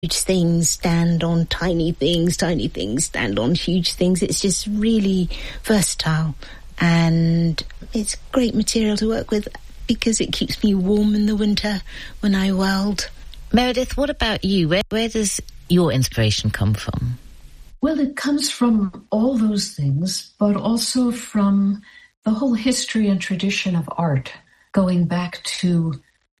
huge things stand on tiny things stand on huge things. It's just really versatile, and it's great material to work with because it keeps me warm in the winter when I weld. Meredith, what about you? Where does your inspiration come from? Well, it comes from all those things, but also from the whole history and tradition of art, going back to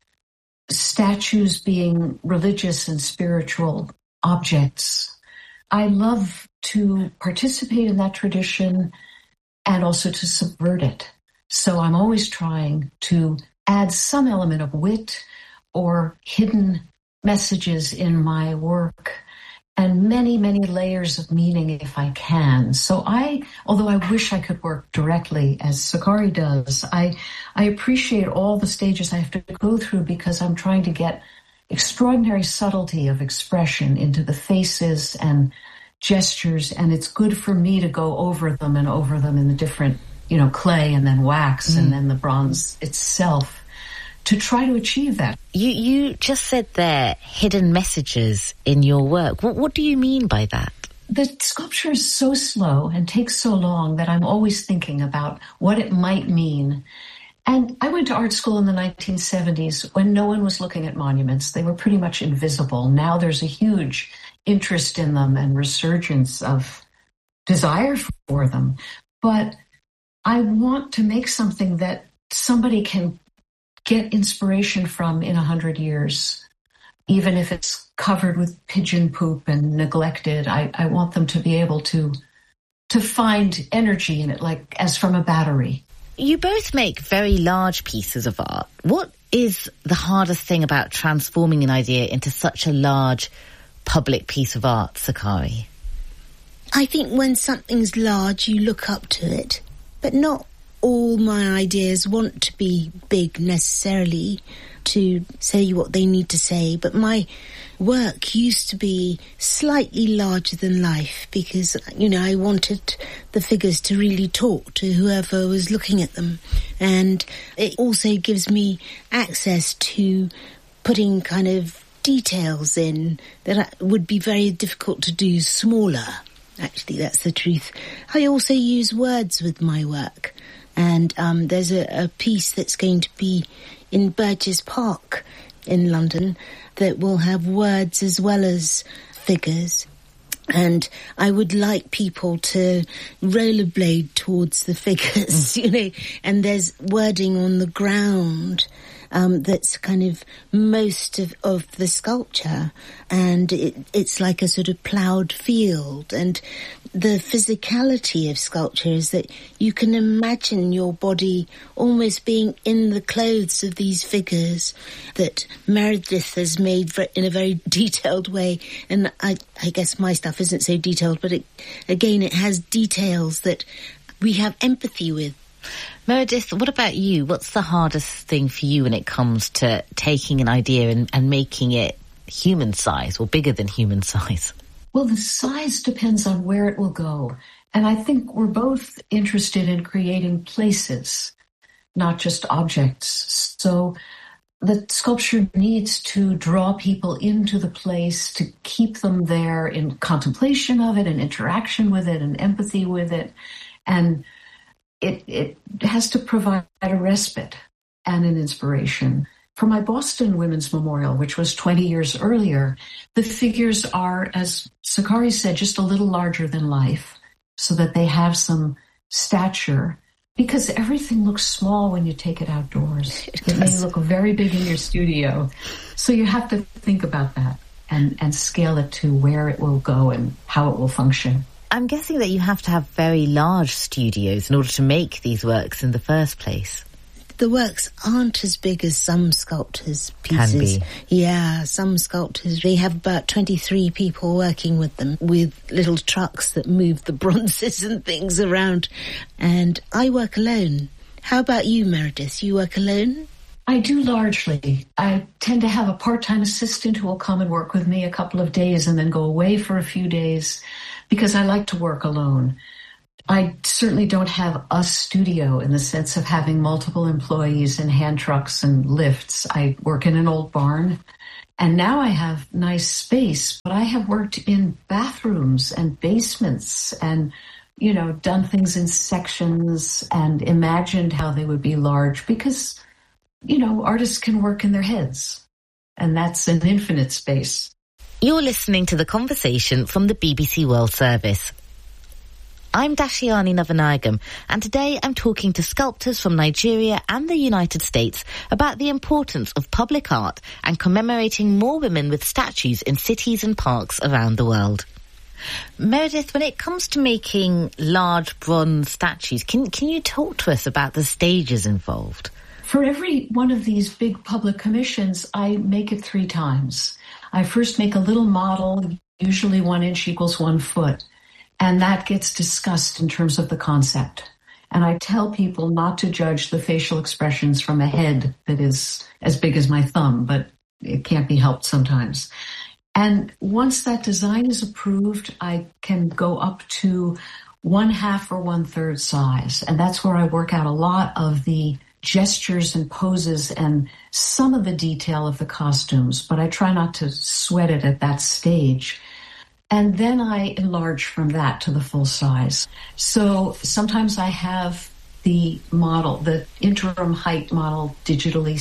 statues being religious and spiritual objects. I love to participate in that tradition and also to subvert it. So I'm always trying to add some element of wit or hidden messages in my work, and many, many layers of meaning if I can. So although I wish I could work directly as Sakari does, I appreciate all the stages I have to go through because I'm trying to get extraordinary subtlety of expression into the faces and gestures, and it's good for me to go over them in the different, clay and then wax and then the bronze itself, to try to achieve that. You just said there, hidden messages in your work. What do you mean by that? The sculpture is so slow and takes so long that I'm always thinking about what it might mean. And I went to art school in the 1970s when no one was looking at monuments. They were pretty much invisible. Now there's a huge interest in them and resurgence of desire for them. But I want to make something that somebody can get inspiration from in 100 years, even if it's covered with pigeon poop and neglected. I want them to be able to find energy in it, like as from a battery. You both make very large pieces of art. What is the hardest thing about transforming an idea into such a large public piece of art, Sakari? I think when something's large, you look up to it, but not all my ideas want to be big necessarily to say what they need to say, but my work used to be slightly larger than life because, I wanted the figures to really talk to whoever was looking at them. And it also gives me access to putting kind of details in that would be very difficult to do smaller. Actually, that's the truth. I also use words with my work. And there's a piece that's going to be in Burgess Park in London that will have words as well as figures. And I would like people to rollerblade towards the figures, and there's wording on the ground that's kind of most of the sculpture, and it's like a sort of ploughed field. And the physicality of sculpture is that you can imagine your body almost being in the clothes of these figures that Meredith has made in a very detailed way. And I guess my stuff isn't so detailed, but it has details that we have empathy with. Meredith, what about you? What's the hardest thing for you when it comes to taking an idea and making it human size or bigger than human size? Well, the size depends on where it will go. And I think we're both interested in creating places, not just objects. So the sculpture needs to draw people into the place, to keep them there in contemplation of it and interaction with it and empathy with it. And it has to provide a respite and an inspiration. For my Boston Women's Memorial, which was 20 years earlier, the figures are, as Sakari said, just a little larger than life, so that they have some stature, because everything looks small when you take it outdoors. It may look very big in your studio. So you have to think about that and scale it to where it will go and how it will function. I'm guessing that you have to have very large studios in order to make these works in the first place. The works aren't as big as some sculptors' pieces. Can be. Yeah, some sculptors, they have about 23 people working with them, with little trucks that move the bronzes and things around. And I work alone. How about you, Meredith? You work alone? I do largely. I tend to have a part-time assistant who will come and work with me a couple of days and then go away for a few days, because I like to work alone. I certainly don't have a studio in the sense of having multiple employees and hand trucks and lifts. I work in an old barn, And now I have nice space, but I have worked in bathrooms and basements and, done things in sections and imagined how they would be large because, artists can work in their heads, and that's an infinite space. You're listening to The Conversation from the BBC World Service. I'm Dashiani Navanagam, and today I'm talking to sculptors from Nigeria and the United States about the importance of public art and commemorating more women with statues in cities and parks around the world. Meredith, when it comes to making large bronze statues, can you talk to us about the stages involved? For every one of these big public commissions, I make it 3 times. I first make a little model, usually 1 inch equals 1 foot, and that gets discussed in terms of the concept. And I tell people not to judge the facial expressions from a head that is as big as my thumb, but it can't be helped sometimes. And once that design is approved, I can go up to 1/2 or 1/3 size. And that's where I work out a lot of the gestures and poses and some of the detail of the costumes, but I try not to sweat it at that stage. And then I enlarge from that to the full size. So sometimes I have the model, the interim height model, digitally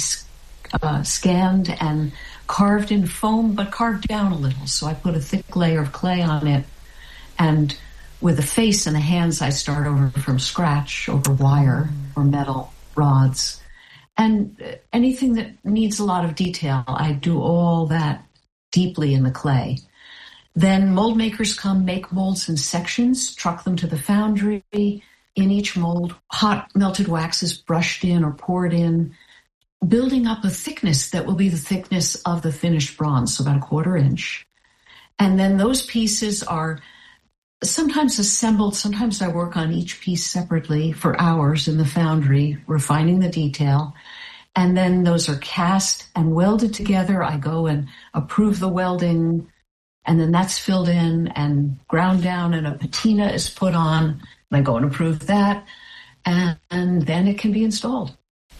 scanned and carved in foam, but carved down a little. So I put a thick layer of clay on it, and with the face and the hands, I start over from scratch over wire or metal rods. And anything that needs a lot of detail, I do all that deeply in the clay. Then mold makers come, make molds in sections, truck them to the foundry. In each mold, hot melted wax is brushed in or poured in, building up a thickness that will be the thickness of the finished bronze, so about 1/4 inch. And then those pieces are sometimes assembled. Sometimes I work on each piece separately for hours in the foundry, refining the detail. And then those are cast and welded together. I go and approve the welding, and then that's filled in and ground down, and a patina is put on. And I go and approve that, and then it can be installed.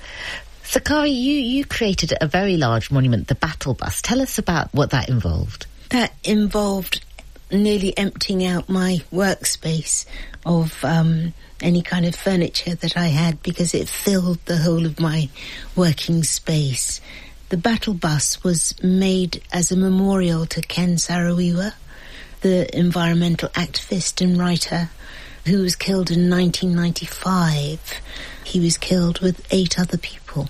Sakari, you created a very large monument, the Battle Bus. Tell us about what that involved. That involved nearly emptying out my workspace of any kind of furniture that I had, because it filled the whole of my working space. The Battle Bus was made as a memorial to Ken Saro-Wiwa, the environmental activist and writer who was killed in 1995. He was killed with 8 other people.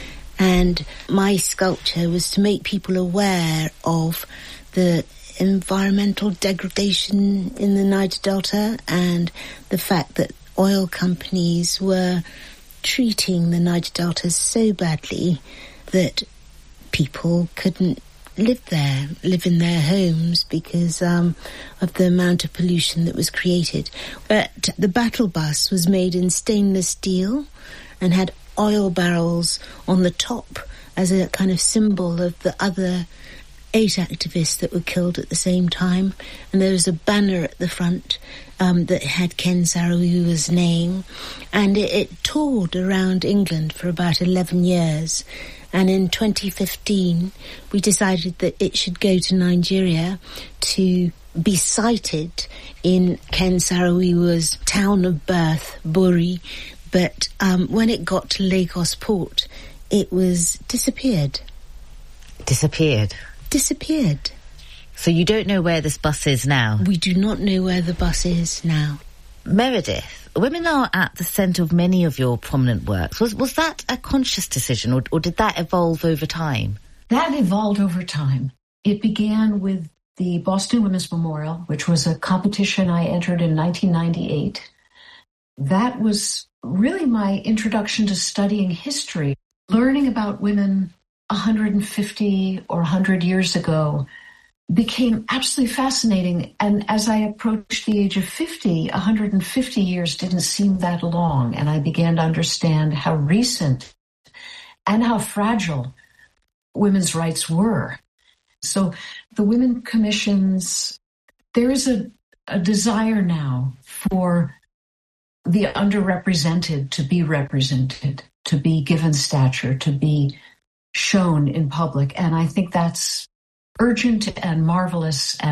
And my sculpture was to make people aware of the environmental degradation in the Niger Delta and the fact that oil companies were treating the Niger Delta so badly that people couldn't live in their homes because of the amount of pollution that was created. But the Battle Bus was made in stainless steel and had oil barrels on the top as a kind of symbol of the other 8 activists that were killed at the same time. And there was a banner at the front that had Ken Saro-Wiwa's name. And it toured around England for about 11 years. And in 2015, we decided that it should go to Nigeria to be sited in Ken Saro-Wiwa's town of birth, Bori. But when it got to Lagos port, it was disappeared. Disappeared? Disappeared. So you don't know where this bus is now? We do not know where the bus is now. Meredith, women are at the centre of many of your prominent works. Was that a conscious decision, or did that evolve over time? That evolved over time. It began with the Boston Women's Memorial, which was a competition I entered in 1998. That was really my introduction to studying history, learning about women 150 or 100 years ago became absolutely fascinating. And as I approached the age of 50, 150 years didn't seem that long. And I began to understand how recent and how fragile women's rights were. So the women commissions, there is a desire now for the underrepresented to be represented, to be given stature, to be shown in public. And I think that's urgent and marvelous